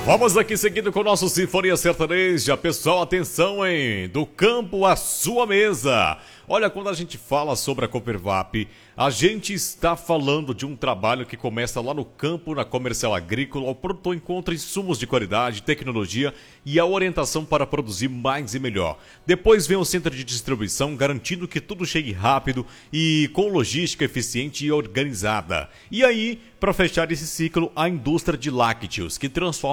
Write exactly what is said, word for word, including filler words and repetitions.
Vamos aqui seguindo com o nosso Sinfonia Sertaneja. Pessoal, atenção, hein? Do campo à sua mesa. Olha, quando a gente fala sobre a Coopervap, a gente está falando de um trabalho que começa lá no campo, na comercial agrícola. O produtor encontra insumos de qualidade, tecnologia e a orientação para produzir mais e melhor. Depois vem o centro de distribuição, garantindo que tudo chegue rápido e com logística eficiente e organizada. E aí, para fechar esse ciclo, a indústria de lácteos, que transforma